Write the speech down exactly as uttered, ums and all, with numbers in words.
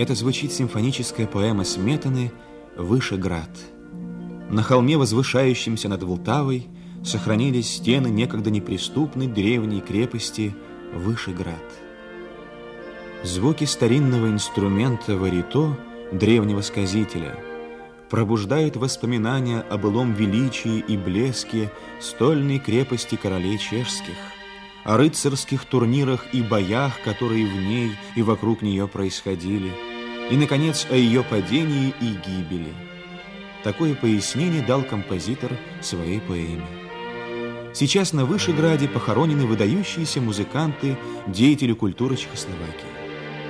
Это звучит симфоническая поэма Сметаны «Вышеград». На холме, возвышающемся над Влтавой, сохранились стены некогда неприступной древней крепости Вышеград. Звуки старинного инструмента варито, древнего сказителя, пробуждают воспоминания о былом величии и блеске стольной крепости королей чешских, о рыцарских турнирах и боях, которые в ней и вокруг нее происходили, и, наконец, о ее падении и гибели. Такое пояснение дал композитор своей поэме. Сейчас на Вышеграде похоронены выдающиеся музыканты, деятели культуры Чехословакии.